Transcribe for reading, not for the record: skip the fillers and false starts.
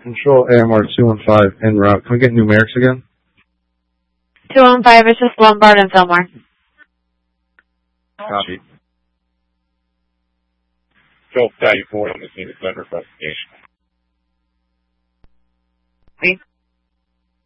Control AMR 215 en route. Can we get numerics again? 215 is just Lombard and Fillmore. Copy. Phil, value 4 on the scene is under investigation. Please.